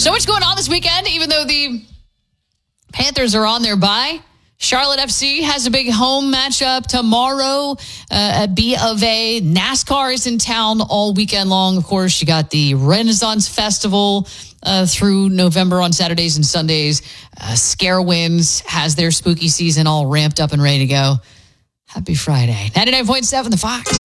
So much going on this weekend, even though the Panthers are on their bye. Charlotte FC has a big home matchup tomorrow at B of A. NASCAR is in town all weekend long. Of course, you got the Renaissance Festival through November on Saturdays and Sundays. Scarewinds has their spooky season all ramped up and ready to go. Happy Friday. 99.7 The Fox.